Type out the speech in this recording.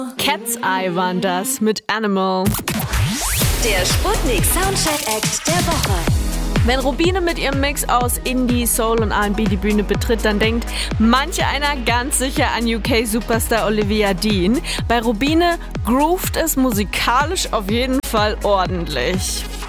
Cat's Eye waren das mit Animal. Der Sputnik Soundcheck Act der Woche. Wenn Rubine mit ihrem Mix aus Indie, Soul und R&B die Bühne betritt, dann denkt manch einer ganz sicher an UK-Superstar Olivia Dean. Bei Rubine groovt es musikalisch auf jeden Fall ordentlich.